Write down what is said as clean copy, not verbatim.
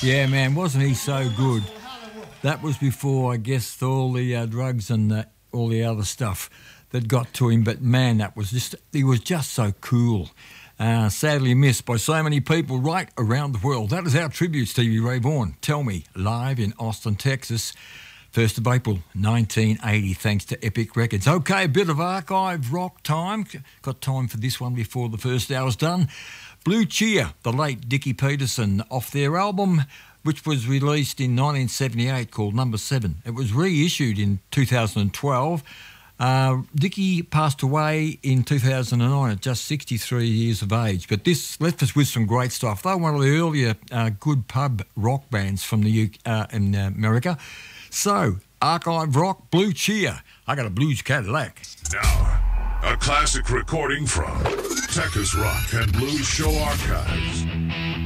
Yeah, man, wasn't he so good? That was before, I guess, all the drugs and all the other stuff that got to him. But man, he was just so cool. Sadly missed by so many people right around the world. That is our tribute, Stevie Ray Vaughan. Tell Me, live in Austin, Texas, 1st of April 1980, thanks to Epic Records. Okay, a bit of archive rock time. Got time for this one before the first hour's done. Blue Cheer, the late Dickie Peterson, off their album, which was released in 1978, called Number 7. It was reissued in 2012. Dickie passed away in 2009 at just 63 years of age, but this left us with some great stuff. They were one of the earlier good pub rock bands from the in America. So, archive rock, Blue Cheer. I got a blues Cadillac. Now, a classic recording from Texas Rock and Blues Show Archives.